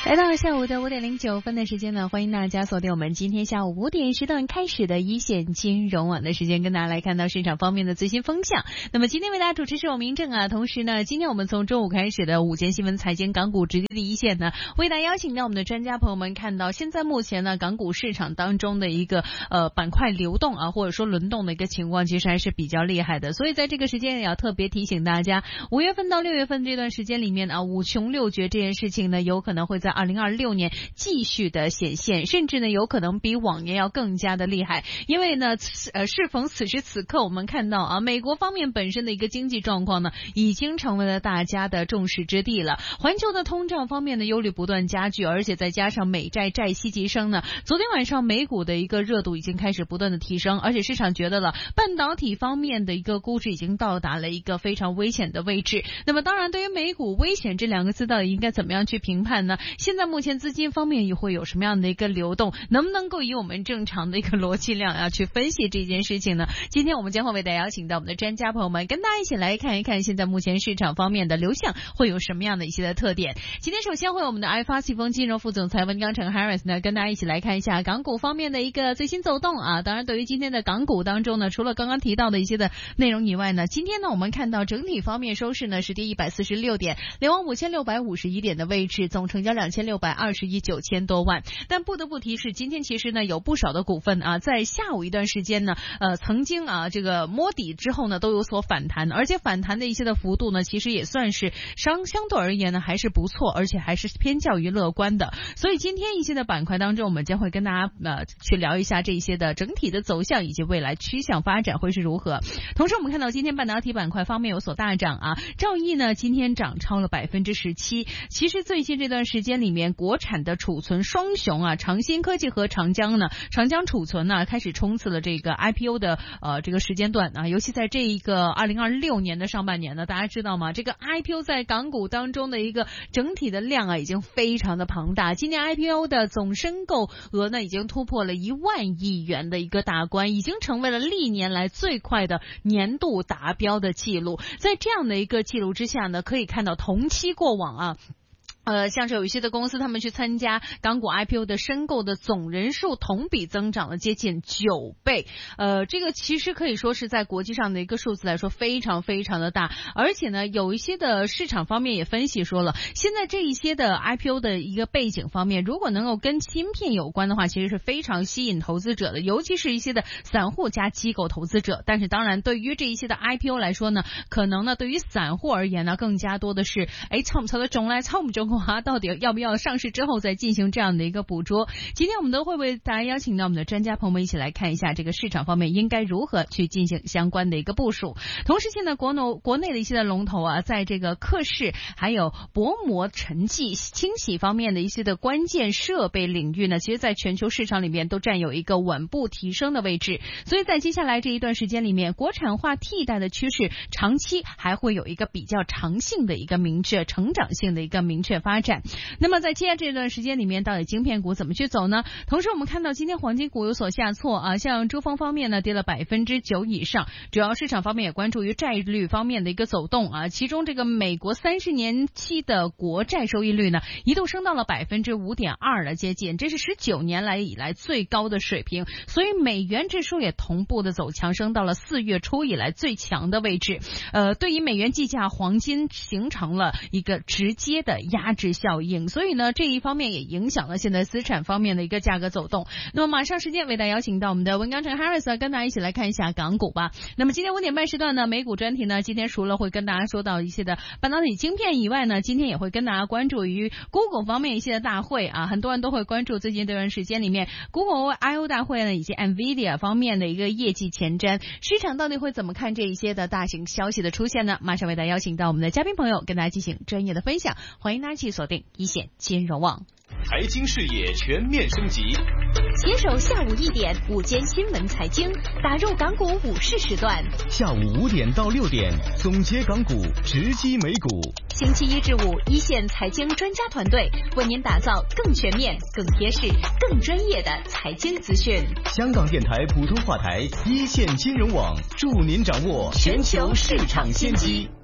来到了下午的5:09的时间呢，欢迎大家锁定我们今天下午5点时段开始的一线金融网的时间，跟大家来看到市场方面的最新风向。那么今天为大家主持是我明正啊，同时呢，今天我们从中午开始的午间新闻财经港股直击第一线呢，为大家邀请到我们的专家朋友们看到，现在目前呢港股市场当中的一个板块流动啊，或者说轮动的一个情况，其实还是比较厉害的。所以在这个时间也要特别提醒大家，5月份到6月份这段时间里面啊，五穷六绝这件事情呢，有可能会在2026年继续的显现，甚至呢有可能比往年要更加的厉害。因为呢适逢此时此刻，我们看到啊，美国方面本身的一个经济状况呢，已经成为了大家的重视之地了。环球的通胀方面的忧虑不断加剧，而且再加上美债债息急升呢，昨天晚上美股的一个热度已经开始不断的提升，而且市场觉得了半导体方面的一个估值已经到达了一个非常危险的位置。那么当然对于美股危险这两个字到底应该怎么样去评判呢？现在目前资金方面也会有什么样的一个流动，能不能够以我们正常的一个逻辑量啊去分析这件事情呢？今天我们将会为大家邀请到我们的专家朋友们，跟大家一起来看一看现在目前市场方面的流向会有什么样的一些的特点。今天首先会有我们的爱发信丰金融副总裁温刚成 Harris 呢，跟大家一起来看一下港股方面的一个最新走动啊。当然对于今天的港股当中呢，除了刚刚提到的一些的内容以外呢，今天呢我们看到整体方面收市呢是跌146点，连往5651点的位置，总成交2620亿9000多万。但不得不提是今天其实呢有不少的股份啊，在下午一段时间呢曾经啊这个摸底之后呢都有所反弹，而且反弹的一些的幅度呢其实也算是相对而言呢还是不错，而且还是偏较于乐观的。所以今天一些的板块当中，我们将会跟大家去聊一下这一些的整体的走向以及未来趋向发展会是如何。同时我们看到今天半导体板块方面有所大涨啊，兆易呢今天涨超了17%。其实最近这段时间里面，国产的储存双雄啊，长鑫科技和长江储存呢开始冲刺了这个 IPO 的这个时间段啊，尤其在这一个2026年的上半年呢，大家知道吗？这个 IPO 在港股当中的一个整体的量啊，已经非常的庞大。今年 IPO 的总申购额呢，已经突破了1万亿元的一个大关，已经成为了历年来最快的年度达标的记录。在这样的一个记录之下呢，可以看到同期过往啊。像是有一些的公司他们去参加港股 IPO 的申购的总人数同比增长了接近9倍，这个其实可以说是在国际上的一个数字来说非常非常的大。而且呢有一些的市场方面也分析说了，现在这一些的 IPO 的一个背景方面，如果能够跟芯片有关的话，其实是非常吸引投资者的，尤其是一些的散户加机构投资者。但是当然对于这一些的 IPO 来说呢，可能呢对于散户而言呢，更加多的是操不操的中来操不中到底要不要上市之后再进行这样的一个捕捉。今天我们都会为大家邀请到我们的专家朋友们一起来看一下这个市场方面应该如何去进行相关的一个部署。同时现在国内的一些的龙头啊，在这个刻蚀还有薄膜沉积清洗方面的一些的关键设备领域呢，其实在全球市场里面都占有一个稳步提升的位置。所以在接下来这一段时间里面，国产化替代的趋势长期还会有一个比较长性的一个明确成长性的一个明确发展。那么在接下来这段时间里面，到底晶片股怎么去走呢？同时我们看到今天黄金股有所下挫啊，像珠峰方面呢跌了9%以上，主要市场方面也关注于债率方面的一个走动啊，其中这个美国30年期的国债收益率呢一度升到了5.2%了，接近，这是19年来以来最高的水平。所以美元指数也同步的走强，升到了4月初以来最强的位置。对于美元计价，黄金形成了一个直接的压制效应，所以呢这一方面也影响了现在资产方面的一个价格走动。那么马上时间为大家邀请到我们的温刚成 Harris 跟大家一起来看一下港股吧。那么今天5点半时段呢，美股专题呢，今天除了会跟大家说到一些的半导体晶片以外呢，今天也会跟大家关注于 Google 方面一些的大会啊，很多人都会关注最近这段时间里面 Google I/O 大会呢，以及 Nvidia 方面的一个业绩前瞻，市场到底会怎么看这一些的大型消息的出现呢？马上为大家邀请到我们的嘉宾朋友跟大家进行专业的分享，欢迎大家去锁定一线金融网。 财经视野全面升级， 携手下午1点午间新闻财经，打入港股午市时段。 下午5点到6点，总结港股，直击美股。 星期1至5，一线财经专家团队为您打造更全面、更贴实、更专业的财经资讯。 香港电台普通话台一线金融网，助您掌握全球市场先机。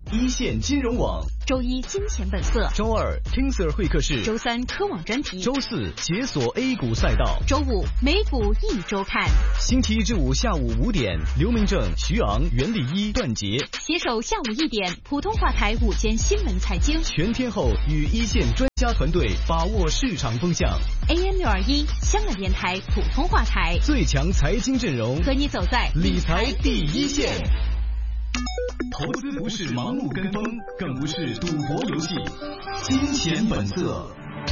一线金融网， 周一金钱本色， 周二 King Sir 会客室， 周三科网专题， 周四解锁 A 股赛道， 周五美股一周看。 星期一至五下午5点，刘明正、徐昂、袁立一、段杰携手下午1点，普通话台午间新闻财经， 全天候与一线专家团队把握市场风向。 AM621香港电台普通话台， 最强财经阵容， 和你走在理财第一线。投资不是盲目跟风，更不是赌博游戏。金钱本色。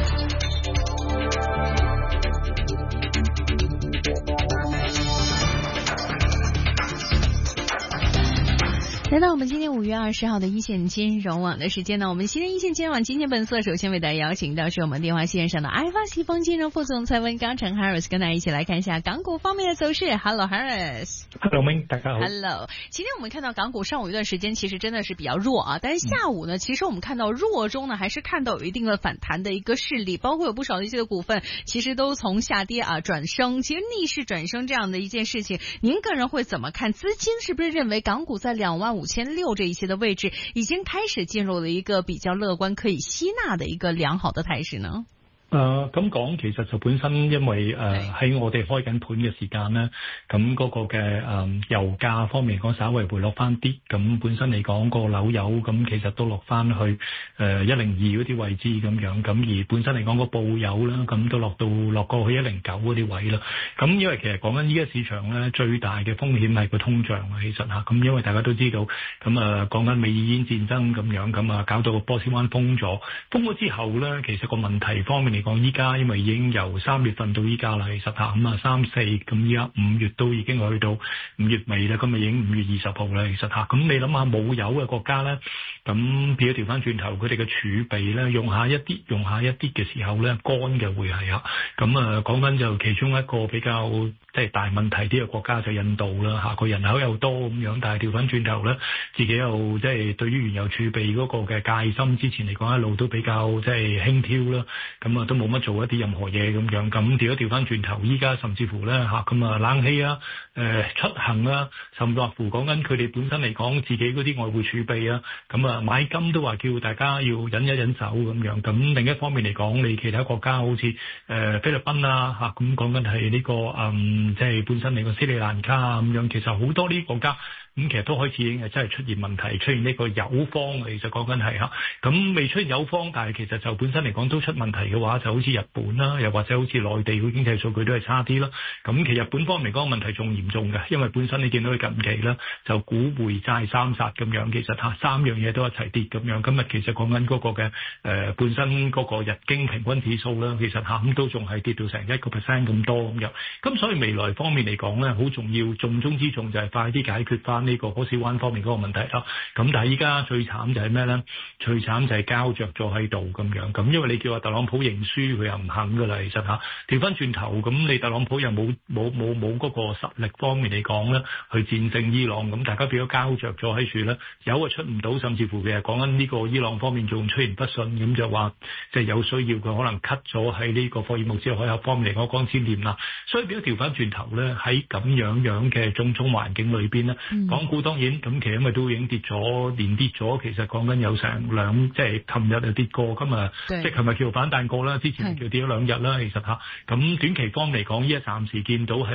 来到我们今天5月20号的一线金融网的时间呢，我们今天一线金融网今天本色首先为大家邀请到是我们电话线上的爱发西方金融副总裁温刚成 Harris， 跟大家一起来看一下港股方面的走势。Hello Harris。Hello Ming， 大家好。 Hello， 今天我们看到港股上午一段时间其实真的是比较弱啊，但是下午呢，其实我们看到弱中呢还是看到有一定的反弹的一个势力，包括有不少的一些的股份其实都从下跌转升，其实逆势转升这样的一件事情，您个人会怎么看？资金是不是认为港股在25600这一些的位置已經開始進入了一個比較樂觀可以吸納的一個良好的態勢呢？ 咁講其實就本身因為喺我哋開緊盤嘅時間咧，咁嗰個嘅油價方面講稍微回落翻啲，咁本身嚟講個紐油咁其實都落翻去102嗰啲位置咁樣，咁而本身嚟講個布油啦，咁都落過去109嗰啲位啦。咁因為其實講緊依家市場咧最大嘅風險係個通脹啊，其實嚇，咁因為大家都知道，咁講緊美伊戰爭咁樣，咁搞到個波斯灣封咗之後咧，其實個問題方面嚟講，依家因為已經由3月份到依家啦，其實嚇咁啊3、4咁依家5月都已經去到5月尾啦，今日已經5月20號啦，其實嚇咁你諗下冇油嘅國家咧，咁變咗調翻轉頭，佢哋嘅儲備咧用下一啲嘅時候咧乾嘅會係啊，咁啊講緊就其中一個比較即係大問題啲嘅國家就印度啦嚇，個人口又多咁樣，但係調翻轉頭咧自己又即係對於原油儲備嗰個嘅戒心，之前嚟講一路都比較即係輕佻啦，咁啊都冇乜做一啲任何嘢咁樣，咁調翻轉頭，依家甚至乎咧嚇咁啊冷氣啊、出行啊，甚至乎講緊佢哋本身嚟講自己嗰啲外匯儲備啊，咁啊買金都話叫大家要忍一忍手咁樣，咁另一方面嚟講，你其他國家好似菲律賓啊嚇，咁講緊係呢個即係本身嚟個斯里蘭卡啊咁樣，其實好多呢啲國家。咁其實都開始已經係真係出現問題，出現呢個油荒，其實講緊係嚇。咁未出現油荒，但係其實就本身嚟講都出問題嘅話，就好似日本啦，又或者好似內地嘅經濟數據都係差啲啦。咁其實日本方面嚟講問題仲嚴重嘅，因為本身你見到佢近期啦，就股匯債三殺咁樣，其實三樣嘢都一齊跌咁樣。今日其實講緊嗰個嘅本身嗰個日經平均指數啦，其實咁都仲係跌到成1% 咁多咁樣。咁所以未來方面嚟講咧，好重要，重中之重就係快啲解決翻呢個波斯灣方面嗰個問題啦，咁但係依家最慘就係咩咧？最慘就係膠着咗喺度咁樣，咁因為你叫話特朗普認輸，佢又唔肯噶啦，其實嚇調翻轉頭，咁你特朗普又冇嗰個實力方面嚟講咧，去戰勝伊朗，咁大家變咗膠着咗喺處咧，油啊出唔到，甚至乎其實講緊呢個伊朗方面仲出言不遜，咁就話即係有需要佢可能 cut 咗喺呢個霍爾木茲海峽方面嚟講鋼鐵鏈啦，所以變咗調翻轉頭咧，喺咁樣嘅種種環境裏邊咧，港股當然咁，其實因為都已經跌咗，連跌咗，其實講緊有成即係琴日就跌過，今日即係琴日叫反彈過啦，之前叫跌咗2日啦，其實嚇。咁短期方嚟講，依家暫時見到喺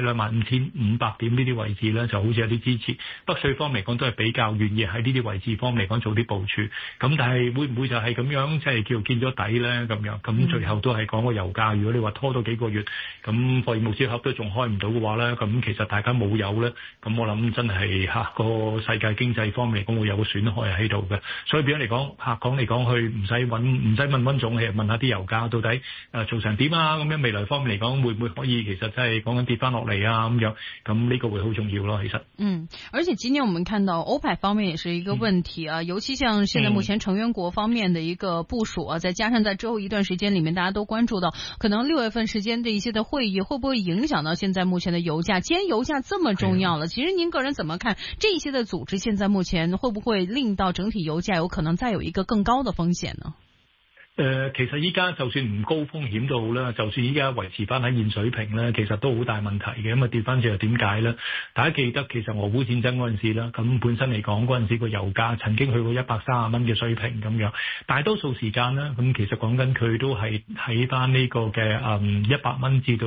25500點呢啲位置咧，就好似有啲支持。北水方嚟講都係比較願意喺呢啲位置方嚟講做啲部署。咁但係會唔會就係咁樣即係叫見咗底咧咁樣？咁最後都係講個油價。如果你話拖到幾個月，咁霍爾木茲口都仲開唔到嘅話咧，咁其實大家冇油咧，咁我諗真係個世界經濟方面嚟講會有個損害喺度嘅，所以變咗嚟講，講嚟講去唔使問溫總，其實問下啲油價到底做成點啊？咁樣未來方面嚟講，會唔會可以其實真係講緊跌翻落嚟啊？咁樣咁呢個會好重要咯，其實。 而且今年我們看到歐派方面也是一個問題啊，尤其像現在目前成員國方面的一個部署啊，再加上在之後一段時間裡面，大家都關注到可能6月份時間的一些的會議，會不會影響到現在目前的油價？既然油價這麼重要了，其實您個人怎麼看這一些的組織現在目前會不會令到整體油價有可能再有一個更高的風險呢？ 其實依家就算唔高風險都好啦，就算依家維持翻喺現水平咧，其實都好大問題嘅。咁啊跌翻轉又點解咧？大家記得其實俄烏戰爭嗰陣時啦，咁本身嚟講嗰陣時個油價曾經去過130蚊嘅水平咁樣，大多數時間咧，咁其實講緊佢都係喺翻呢個嘅100蚊至到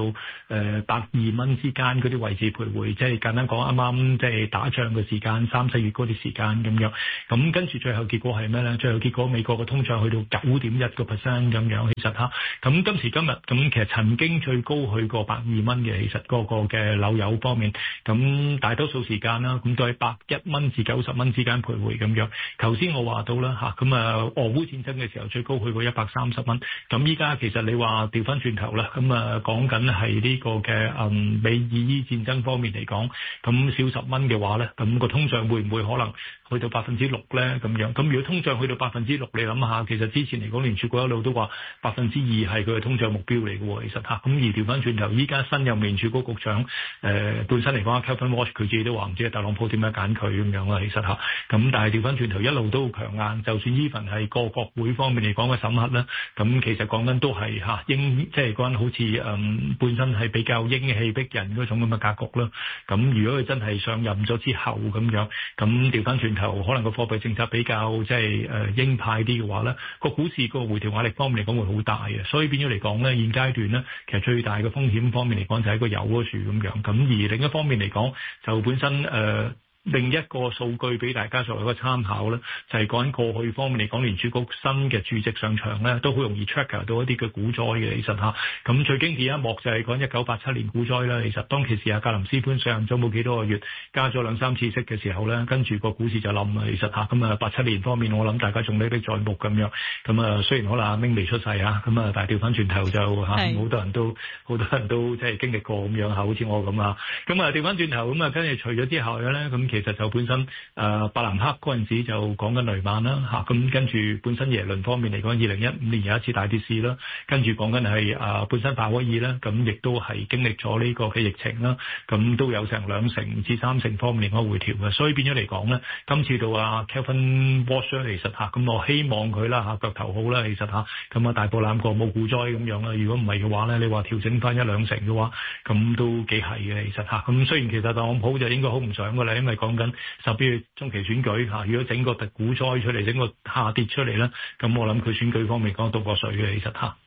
120蚊之間嗰啲位置徘徊，即係簡單講啱啱即係打仗嘅時間3-4月嗰啲時間咁樣。咁跟住最後結果係咩咧？最後結果美國嘅通脹去到9.1%咁樣，其實嚇，咁今時今日咁其實曾經最高去過120蚊嘅，其實嗰個嘅紐油方面，咁大多數時間啦，咁都喺101蚊至90蚊之間徘徊咁樣。頭先我話到啦嚇，咁俄烏戰爭嘅時候最高去過130蚊，咁依家其實你話調翻轉頭啦，咁講緊係呢個嘅美伊戰爭方面嚟講，咁少10蚊嘅話咧，咁個通脹會唔會可能去到6%咧咁樣？咁如果通脹去到6%，你諗下，其實之前嚟講聯儲局一路都話2%係佢嘅通脹目標嚟嘅喎，其實嚇。咁而調翻轉頭，依家新任聯儲局局長本身嚟講，Kevin Walsh 佢自己都話唔知特朗普點樣揀佢咁樣啦，其實嚇。咁但係調翻轉頭一路都好強硬，就算 even 係個國會方面嚟講嘅審核啦，咁其實講緊都係嚇即係講緊好似本身係比較英氣逼人嗰種咁嘅格局啦。咁如果佢真係上任咗之後咁樣，咁調翻轉頭可能個貨幣政策比較即係鷹派啲嘅話咧，個股市個回調壓力方面嚟講會好大嘅，所以變咗嚟講咧，現階段咧其實最大嘅風險方面嚟講就係個油嗰處咁樣。咁而另一方面嚟講，就本身另一個數據俾大家作為一個參考咧，就係講緊過去方面嚟講，聯儲局新嘅主席上場咧，都好容易 trigger 到一啲嘅股災嘅，其實嚇。咁最經典一幕就係講1987年股災啦。其實當其時格林斯潘上任咗冇幾多個月，加咗2-3次息嘅時候咧，跟住個股市就冧啦。其實嚇，咁87年方面，我諗大家仲歷歷在目咁樣。咁雖然可能阿明未出世嚇，咁但係調翻轉頭就嚇，好多人都即係經歷過咁樣嚇，好似我咁啊。咁調翻轉頭咁跟住除咗之後咧，咁其實就本身伯南克嗰陣時就講緊雷曼啦嚇，咁跟住本身耶倫方面嚟講，2015年有一次大跌市啦，跟住講緊係本身鮑威爾啦，咁亦都係經歷咗呢個嘅疫情啦，咁都有成2成至3成方面嚟講回調嘅，所以變咗嚟講咧，今次到Kevin Walsh 其實嚇，咁我希望佢啦嚇腳頭好啦，其實嚇，咁大步攬過冇股災咁樣啦，如果唔係嘅話咧，你話調整翻1-2成嘅話，咁都幾係嘅，其實嚇，咁雖然其實特朗普就應該好唔想㗎啦，因為講緊11月中期選舉嚇，如果整個股災出嚟，整個下跌出嚟咧，咁我諗佢選舉方面講倒過水嘅，其實嚇。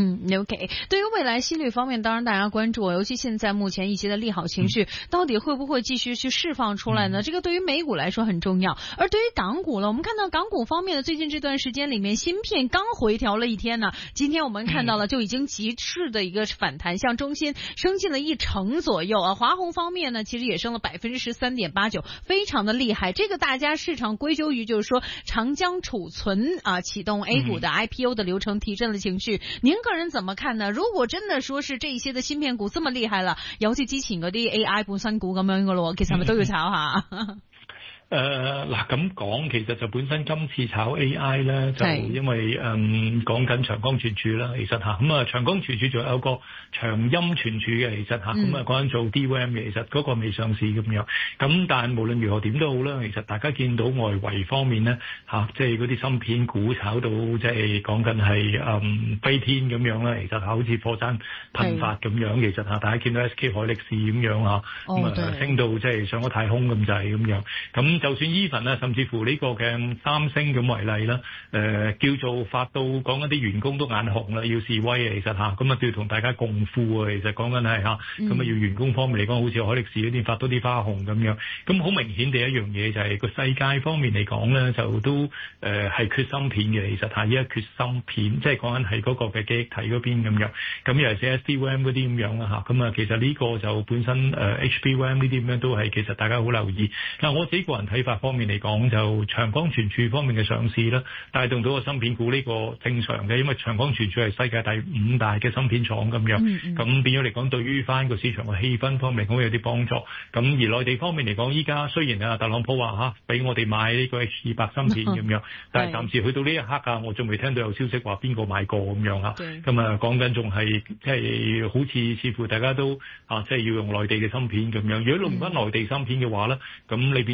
OK。對於未來息率方面，當然大家關注，尤其現在目前一些的利好情緒，到底會不會繼續去釋放出來呢？這個對於美股來說很重要，而對於港股呢，我們看到港股方面的最近這段時間裏面，芯片剛回調了一天呢，今天我們看到了就已經急勢的一個反彈，像中芯升近了1成左右啊，華虹方面呢，其實也升了13.89%，非常的厲害。這個大家市場歸咎於就是說長江儲存啟動 A 股的 IPO 的流程，提振了情緒。您個人怎麼看呢？如果真的說是這一些的芯片股這麼厲害了，有似之前嗰啲 AI 半新股咁樣噶咯，其實係咪都要炒下？ 嗱咁講，其實就本身今次炒 AI 咧，就因為講緊長江存儲啦，其實嚇咁長江存儲仲有個長鑫存儲嘅，其實嚇咁講緊做 DRAM 嘅，其實嗰個未上市咁樣。咁但係無論如何點都好啦，其實大家見到外圍方面咧即係嗰啲芯片股炒到即係講緊係飛天咁樣啦，其實好似火山噴發咁樣，其實嚇大家見到 SK 海力士咁樣嚇，咁升到即係上咗太空咁滯咁樣。咁就算 even 甚至乎呢個嘅三星咁為例啦，叫做發到講緊啲員工都眼紅啦，要示威啊，其實嚇，咁啊要同大家共富啊，其實講緊係嚇，咁啊要員工方面嚟講，好似海力士嗰啲發到啲花紅咁樣，咁好明顯地一樣嘢就係個世界方面嚟講咧，就都係缺芯片嘅，其實嚇，依家缺芯片，即係講緊係嗰個嘅記憶體嗰邊咁樣，咁尤其是 SDRAM 嗰啲咁樣啦嚇，咁啊其實呢個就本身HBM 呢啲咁樣都係其實大家好留意。嗱我自己個人睇法方面嚟講，就長江存儲方面嘅上市啦，帶動到個芯片股呢個正常嘅，因為長江存儲係世界第5大嘅芯片廠咁樣，咁變咗嚟講，對於翻個市場嘅氣氛方面嚟講有啲幫助。咁而內地方面嚟講，依家雖然特朗普話俾我哋買呢個 H200 芯片咁樣，但係暫時去到呢一刻我仲未聽到有消息話邊個買過咁樣嚇。咁啊講緊仲係即係好似乎大家都即係要用內地嘅芯片咁樣。如果用翻內地芯片嘅話咧，咁你變咗即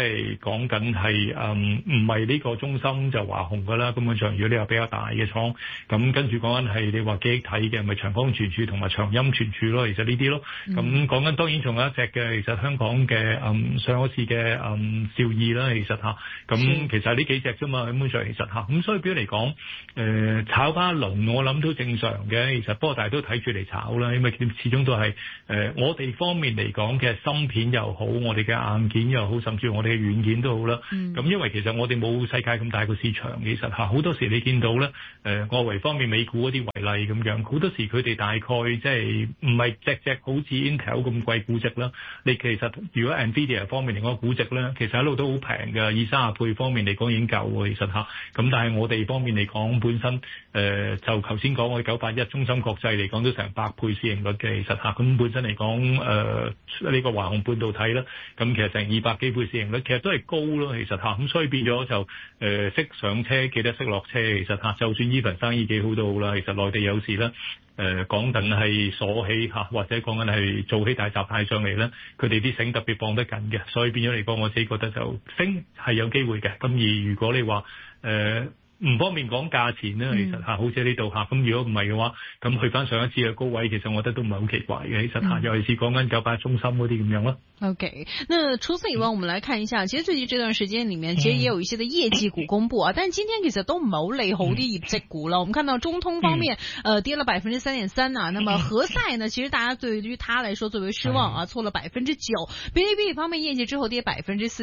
係講緊係唔係呢個中芯就華虹㗎啦。根本上如果你話比較大嘅廠，咁跟住講緊係你話記憶體嘅，咪長江存儲同埋長鑫存儲咯。其實呢啲咯，咁講緊當然仲有一隻嘅，其實香港嘅上一次嘅兆易啦，其實嚇，咁其實係呢幾隻啫嘛。根本上其實嚇，咁所以表嚟講，炒翻一輪我諗都正常嘅。其實不過大家都睇住嚟炒啦，因為始終都係我哋方面嚟講嘅芯片又好，我哋嘅硬件又好，甚至我哋嘅軟件都好啦。咁因為其實我哋冇世界咁大個市場，其實嚇好多時你見到咧，外圍方面美股嗰啲為例咁樣，好多時佢哋大概即係唔係隻好似 Intel 咁貴估值啦。你其實如果 Nvidia 方面嚟講估值咧，其實一路都好平嘅，20-30倍方面嚟講已經夠喎。其實嚇，咁但係我哋方面嚟講本身就頭先講我哋981中芯國際嚟講都成100倍市盈率嘅，其實嚇，咁本身嚟講呢個華虹半導體啦，咁其實成200幾倍市盈率，其實都係高咯。其實嚇，咁所以變咗就識上車記得識落車。其實嚇，就算呢份生意幾好都好啦，其實內地有時咧講緊係鎖起嚇，或者講緊係做起大閘蟹上嚟咧，佢哋啲繩特別綁得緊嘅，所以變咗嚟講，我自己覺得就升係有機會嘅。咁而如果你話唔方便講價錢咧，其實嚇，好似呢度嚇，咁如果唔係嘅話，咁去翻上一次嘅高位，其實我覺得都唔係好奇怪嘅。其實嚇，尤其是講緊981中芯嗰啲咁樣咯。 OK， 那除此以外，我們來看一下，其實最近這段時間裡面，其實也有一些的業績股公布啊，但係今天其實都唔係好利好啲業績股了。我們看到中通方面，跌了3.3%啊，那麼和賽呢，其實大家對於它來說最為失望啊，錯了9%。嗶哩嗶哩方面業績之後跌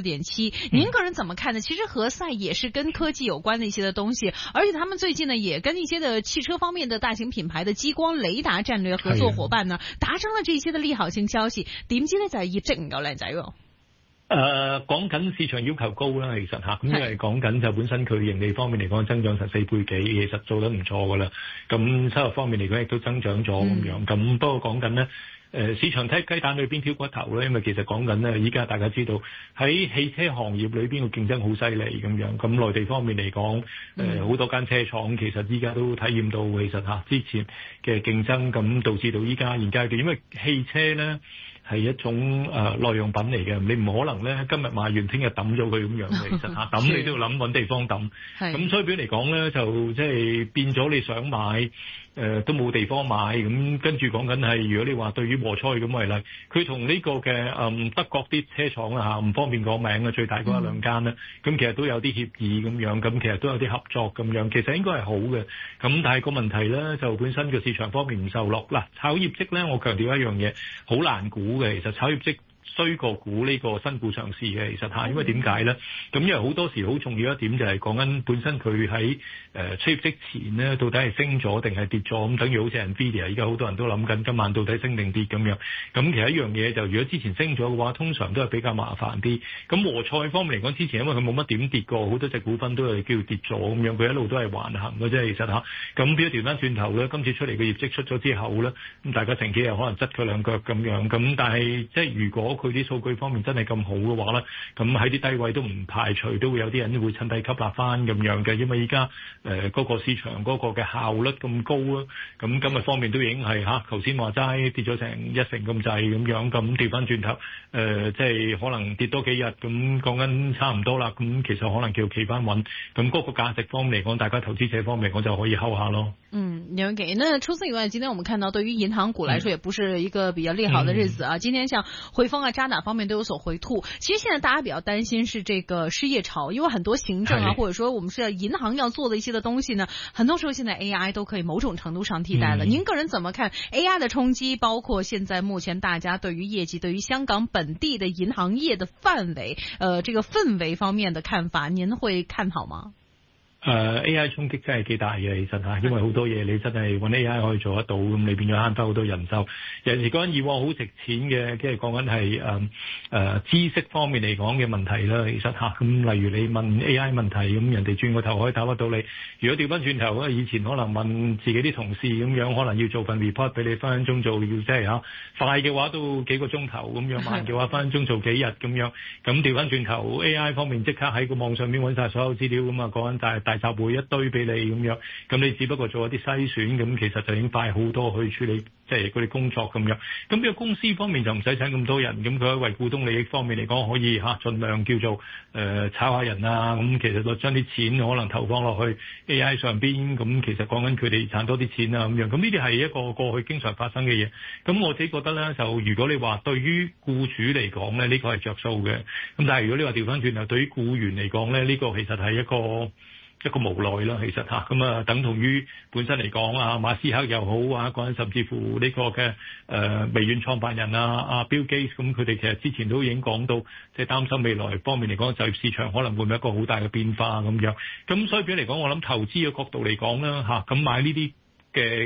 4.7%，您個人怎麼看呢？其實和賽也是跟科技有關的一些的東西，而且他們最近呢，也跟一些的汽車方面的大型品牌的激光雷達戰略合作夥伴呢，達成了這些的利好性消息。點知呢就係業績唔夠靚仔喎。 講緊市場要求高啦，其實嚇，咁因為講緊就本身佢盈利方面嚟講增長14倍幾，其實做得唔錯噶啦。咁收入方面嚟講亦都增長咗咁樣。咁不過講緊呢，市場睇雞蛋裏邊挑骨頭咧，因為其實講緊呢，依家大家知道喺汽車行業裏邊嘅競爭好犀利咁樣。咁內地方面嚟講，好多間車廠其實依家都體驗到其實嚇之前嘅競爭，咁導致到依家現階段，因為汽車咧係一種耐用品嚟嘅，你唔可能咧今日買完聽日抌咗佢咁樣嘅，其實嚇抌你都要諗揾地方抌。咁所以嚟講咧，就即係變咗你想買都冇地方買。咁跟住講緊係，如果你話對於和賽咁為例，佢同呢個嘅德國啲車廠啦嚇，唔方便講名嘅，最大嗰一兩間咧，咁其實都有啲協議咁樣，咁其實都有啲合作咁樣，其實應該係好嘅。咁但係個問題咧，就本身個市場方面唔受落。嗱，炒業績咧，我強調一樣嘢，好難估嘅。其實炒業績衰過估呢個新股上市嘅，其實嚇，因為點解咧？咁因為好多時好重要一點就係講緊本身佢喺出業績前咧，到底係升咗定係跌咗？咁等於好似 Nvidia，而家好多人都諗緊今晚到底升定跌咁樣。咁其實一樣嘢就，如果之前升咗嘅話，通常都係比較麻煩啲。咁和賽方面嚟講，之前因為佢冇乜點跌過，好多隻股份都係叫跌咗咁樣，佢一路都係橫行嘅啫。其實嚇，咁變咗調翻轉頭咧，今次出嚟嘅業績出咗之後咧，咁大家乘幾日可能執佢兩腳咁樣。咁但係即係如果佢啲數據方面真係咁好嘅話咧，咁喺啲低位都唔排除都會有啲人會趁低吸納翻咁樣嘅，因為依家嗰個市場嗰個嘅效率咁高啊，咁今日方面都已經係嚇，頭先話齋跌咗成1成咁滯咁樣，咁調翻轉頭即係可能跌多幾日，咁講緊差唔多啦，咁其實可能叫企翻穩，咁嗰個價值方面嚟講，大家投資者方面我就可以睺下咯。 OK， 那除此以外，今天我們看到對於銀行股來說，也不是一個比較利好的日子啊。今天像匯豐啊、渣打方面都有所回吐。其實現在大家比較擔心是這個失業潮，因為很多行政啊，或者說我們是銀行要做的一些的東西呢，很多時候現在 AI 都可以某種程度上替代了。您個人怎麼看 AI 的衝擊？包括現在目前大家對於業績、對於香港本地的銀行業的範圍，這個氛圍方面的看法，您會看好嗎 ？AI 衝擊真係幾大嘅，其實嚇，因為好多嘢你真係揾 AI 可以做得到，咁你變咗慳翻好多人手。有時講緊以往好值錢嘅，即係講緊係知識方面嚟講嘅問題啦，其實嚇。咁例如你問 AI 問題，咁人哋轉個頭可以答得到你。如果調翻轉頭咧，以前可能問自己啲同事咁樣，可能要做份 report 俾你分分鐘做，要即係嚇快嘅話都幾個鐘頭咁樣，慢嘅話分分鐘做幾日咁樣。咁調翻轉頭 AI 方面即刻喺個網上面揾晒所有資料咁啊，講緊大集會一堆俾你咁樣，咁你只不過做一啲篩選，咁其實就已經快好多去處理即係嗰啲工作咁樣。咁呢個公司方面就唔使請咁多人，咁佢為股東利益方面嚟講，可以盡量叫做炒下人啊，咁其實就將啲錢可能投放落去 AI 上邊，咁其實講緊佢哋賺多啲錢啊咁樣。咁呢啲係一個過去經常發生嘅嘢。咁我自己覺得咧，就如果你話對於僱主嚟講咧，呢個係着數嘅。咁但係如果你話調翻轉頭，對於僱員嚟講咧，呢個其實係一個無奈啦，其實咁啊，等同於本身嚟講馬斯克又好嗰陣甚至乎呢個嘅微軟創辦人Bill Gates，咁佢哋其實之前都已經講到，即係擔心未來方面嚟講，就業市場可能會有一個好大嘅變化咁樣。咁所以嚟講，我諗投資嘅角度嚟講啦咁買呢啲嘅